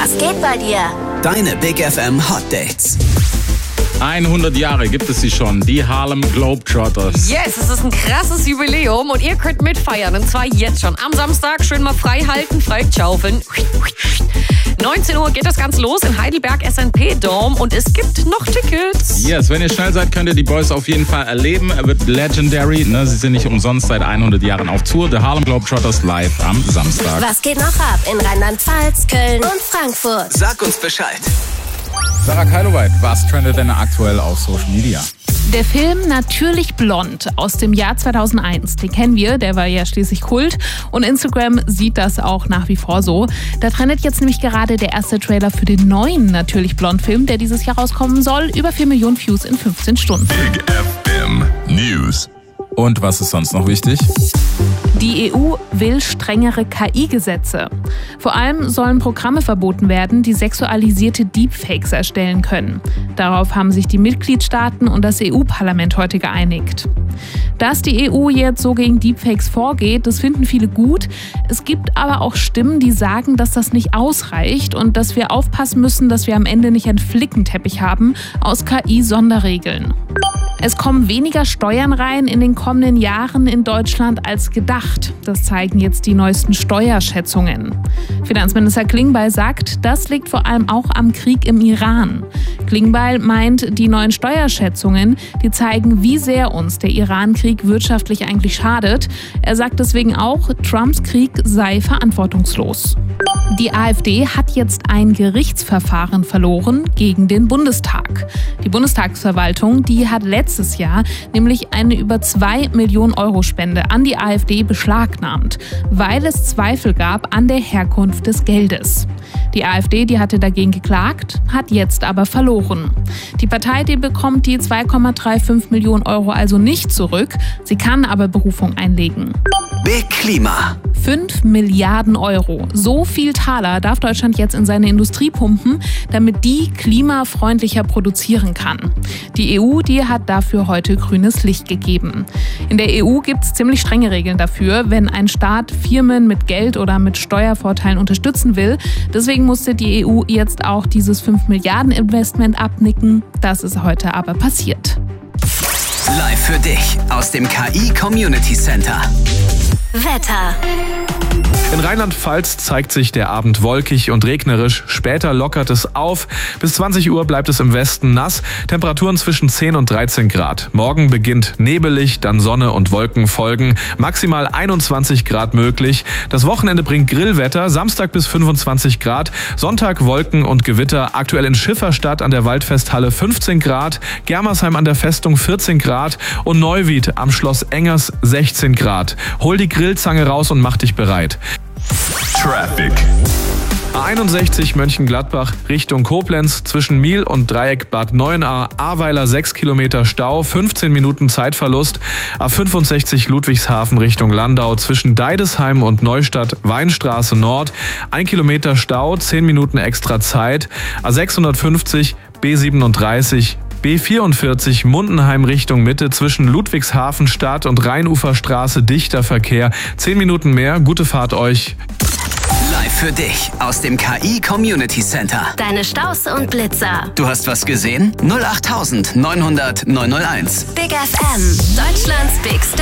Was geht bei dir? Deine Big FM Hot Dates. 100 Jahre gibt es sie schon, die Harlem Globetrotters. Yes, es ist ein krasses Jubiläum und ihr könnt mitfeiern. Und zwar jetzt schon. Am Samstag schön mal frei halten, frei schaufeln. 19 Uhr geht das Ganze los in Heidelberg SNP Dome und es gibt noch Tickets. Yes, wenn ihr schnell seid, könnt ihr die Boys auf jeden Fall erleben. Er wird legendary, ne? Sie sind nicht umsonst seit 100 Jahren auf Tour. The Harlem Globetrotters live am Samstag. Was geht noch ab in Rheinland-Pfalz, Köln und Frankfurt? Sag uns Bescheid. Sarah Keiloweit, was trendet denn aktuell auf Social Media? Der Film Natürlich Blond aus dem Jahr 2001, den kennen wir, der war ja schließlich Kult und Instagram sieht das auch nach wie vor so. Da trendet jetzt nämlich gerade der erste Trailer für den neuen Natürlich Blond Film, der dieses Jahr rauskommen soll. Über 4 Millionen Views in 15 Stunden. Big FM News. Und was ist sonst noch wichtig? Die EU will strengere KI-Gesetze. Vor allem sollen Programme verboten werden, die sexualisierte Deepfakes erstellen können. Darauf haben sich die Mitgliedstaaten und das EU-Parlament heute geeinigt. Dass die EU jetzt so gegen Deepfakes vorgeht, das finden viele gut. Es gibt aber auch Stimmen, die sagen, dass das nicht ausreicht und dass wir aufpassen müssen, dass wir am Ende nicht einen Flickenteppich haben aus KI-Sonderregeln. Es kommen weniger Steuern rein in den kommenden Jahren in Deutschland als gedacht. Das zeigen jetzt die neuesten Steuerschätzungen. Finanzminister Klingbeil sagt, das liegt vor allem auch am Krieg im Iran. Klingbeil meint, die neuen Steuerschätzungen, die zeigen, wie sehr uns der Iran-Krieg wirtschaftlich eigentlich schadet. Er sagt deswegen auch, Trumps Krieg sei verantwortungslos. Die AfD hat jetzt ein Gerichtsverfahren verloren gegen den Bundestag. Die Bundestagsverwaltung, die hat letztes Jahr nämlich eine über 2 Millionen Euro Spende an die AfD beschlagnahmt, weil es Zweifel gab an der Herkunft des Geldes. Die AfD, die hatte dagegen geklagt, hat jetzt aber verloren. Die Partei, die bekommt die 2,35 Millionen Euro also nicht zurück. Sie kann aber Berufung einlegen. Big Klima. 5 Milliarden Euro. So viel Taler darf Deutschland jetzt in seine Industrie pumpen, damit die klimafreundlicher produzieren kann. Die EU, die hat dafür heute grünes Licht gegeben. In der EU gibt es ziemlich strenge Regeln dafür, wenn ein Staat Firmen mit Geld oder mit Steuervorteilen unterstützen will. Deswegen musste die EU jetzt auch dieses 5 Milliarden Investment abnicken. Das ist heute aber passiert. Live für dich aus dem KI Community Center. Wetter. In Rheinland-Pfalz zeigt sich der Abend wolkig und regnerisch. Später lockert es auf. Bis 20 Uhr bleibt es im Westen nass. Temperaturen zwischen 10 und 13 Grad. Morgen beginnt nebelig, dann Sonne und Wolken folgen. Maximal 21 Grad möglich. Das Wochenende bringt Grillwetter. Samstag bis 25 Grad. Sonntag Wolken und Gewitter. Aktuell in Schifferstadt an der Waldfesthalle 15 Grad. Germersheim an der Festung 14 Grad. Und Neuwied am Schloss Engers 16 Grad. Hol die Grillzange raus und mach dich bereit. Traffic. A61 Mönchengladbach Richtung Koblenz zwischen Miel und Dreieck Bad Neuenahr, Ahrweiler 6 Kilometer Stau, 15 Minuten Zeitverlust. A65 Ludwigshafen Richtung Landau zwischen Deidesheim und Neustadt Weinstraße Nord, 1 Kilometer Stau, 10 Minuten extra Zeit. A650 B37 B44 Mundenheim Richtung Mitte zwischen Ludwigshafen Stadt und Rheinuferstraße dichter Verkehr. 10 Minuten mehr, gute Fahrt euch. Live für dich aus dem KI Community Center. Deine Staus und Blitzer. Du hast was gesehen? 08900 901. Big FM, Deutschlands bigste